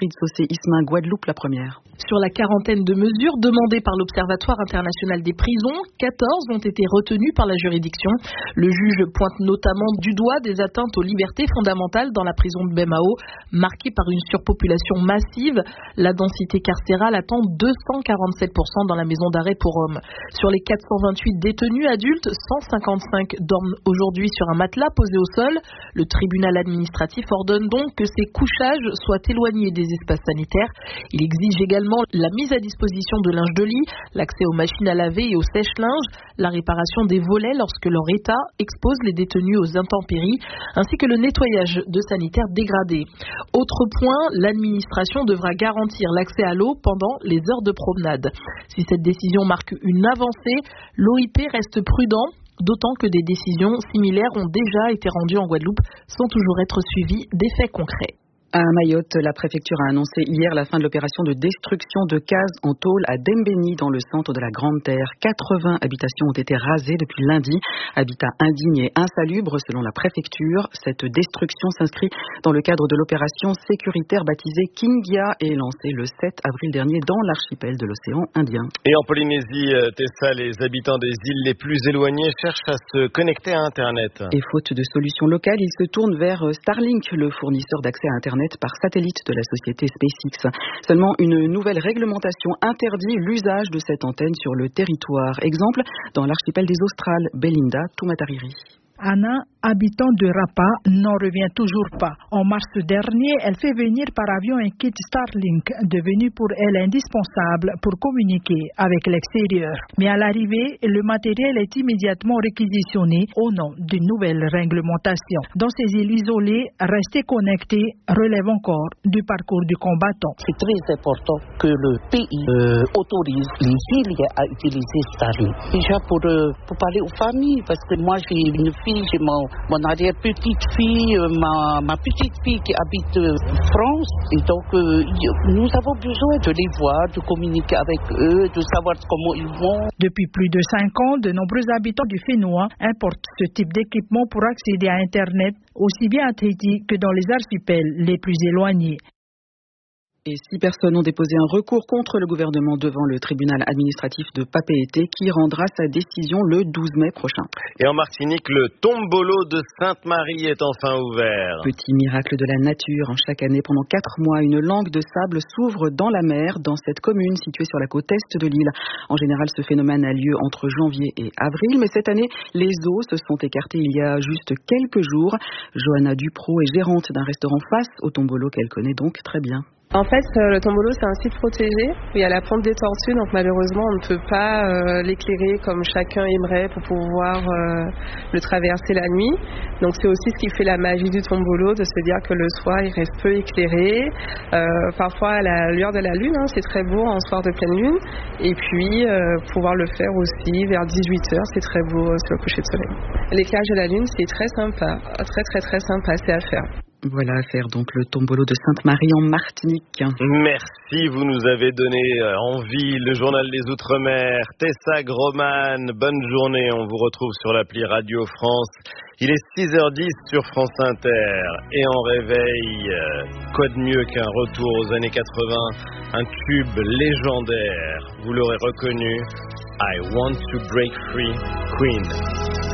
Astrid Saucé-Ismin, Guadeloupe, la première. Sur la quarantaine de mesures demandées par l'Observatoire international des prisons, 14 ont été retenues par la juridiction. Le juge pointe notamment du doigt des atteintes aux libertés fondamentales dans la prison de Bemao, marquée par une surpopulation massive. La densité carcérale atteint 247% dans la maison d'arrêt pour hommes. Sur les 428 détenus adultes, 155 dorment aujourd'hui sur un matelas posé au sol. Le tribunal administratif ordonne donc que ces couchages soient éloignés des espaces sanitaires. Il exige également la mise à disposition de linge de lit, l'accès aux machines à laver et aux sèche-linges, la réparation des volets lorsque leur état expose les détenus aux intempéries, ainsi que le nettoyage de sanitaires dégradés. Autre point, l'administration devra garantir l'accès à l'eau pendant les heures de promenade. Si cette décision marque une avancée, l'OIP reste prudent, d'autant que des décisions similaires ont déjà été rendues en Guadeloupe sans toujours être suivies d'effets concrets. À Mayotte, la préfecture a annoncé hier la fin de l'opération de destruction de cases en tôle à Dembéni, dans le centre de la Grande Terre. 80 habitations ont été rasées depuis lundi. Habitat indigne et insalubre selon la préfecture. Cette destruction s'inscrit dans le cadre de l'opération sécuritaire baptisée Kingia et lancée le 7 avril dernier dans l'archipel de l'océan Indien. Et en Polynésie, Tessa, les habitants des îles les plus éloignées cherchent à se connecter à Internet. Et faute de solutions locales, ils se tournent vers Starlink, le fournisseur d'accès à Internet par satellite de la société SpaceX. Seulement, une nouvelle réglementation interdit l'usage de cette antenne sur le territoire. Exemple, dans l'archipel des Australes, Belinda Toumatariri. Anna, habitant de Rapa, n'en revient toujours pas. En mars dernier, elle fait venir par avion un kit Starlink, devenu pour elle indispensable pour communiquer avec l'extérieur. Mais à l'arrivée, le matériel est immédiatement réquisitionné au nom d'une nouvelle réglementation. Dans ces îles isolées, rester connecté relève encore du parcours du combattant. C'est très important que le pays autorise les îles à utiliser Starlink. Déjà pour parler aux familles, parce que moi j'ai une fille, j'ai mon arrière-petite-fille, ma petite-fille qui habite France. Et donc, nous avons besoin de les voir, de communiquer avec eux, de savoir comment ils vont. Depuis plus de 5 ans, de nombreux habitants du Fénois importent ce type d'équipement pour accéder à Internet, aussi bien à Tahiti que dans les archipels les plus éloignés. Et 6 personnes ont déposé un recours contre le gouvernement devant le tribunal administratif de Papeete qui rendra sa décision le 12 mai prochain. Et en Martinique, le tombolo de Sainte-Marie est enfin ouvert. Petit miracle de la nature. Chaque année, pendant 4 mois, une langue de sable s'ouvre dans la mer dans cette commune située sur la côte est de l'île. En général, ce phénomène a lieu entre janvier et avril, mais cette année, les eaux se sont écartées il y a juste quelques jours. Johanna Dupro est gérante d'un restaurant face au tombolo qu'elle connaît donc très bien. En fait, le tombolo, c'est un site protégé. Il y a la ponte des tortues, donc malheureusement, on ne peut pas l'éclairer comme chacun aimerait pour pouvoir le traverser la nuit. Donc, c'est aussi ce qui fait la magie du tombolo, de se dire que le soir, il reste peu éclairé. Parfois, à la lueur de la lune, c'est très beau en soir de pleine lune. Et puis, pouvoir le faire aussi vers 18h, c'est très beau sur le coucher de soleil. L'éclairage de la lune, c'est très sympa, très très très sympa, c'est à faire. Voilà à faire donc le tombolo de Sainte-Marie en Martinique. Merci, vous nous avez donné envie. Le journal des Outre-mer, Tessa Groman, bonne journée. On vous retrouve sur l'appli Radio France. Il est 6h10 sur France Inter. Et en réveil, quoi de mieux qu'un retour aux années 80, un tube légendaire. Vous l'aurez reconnu, I Want to Break Free, Queen.